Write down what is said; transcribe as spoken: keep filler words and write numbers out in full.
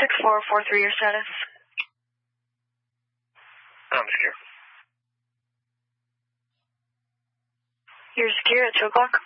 six four four three, your status. I'm secure. You're secure at two o'clock?